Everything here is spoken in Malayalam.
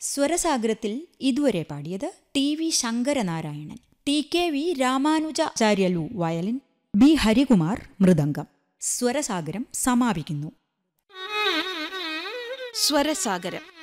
സ്വരസാഗരത്തിൽ ഇതുവരെ പാടിയത് T V Sankaranarayanan, T K V Ramanujacharyulu violin, B Harikumar mridangam. Swarasagaram സമാപിക്കുന്നു. സ്വരസാഗരം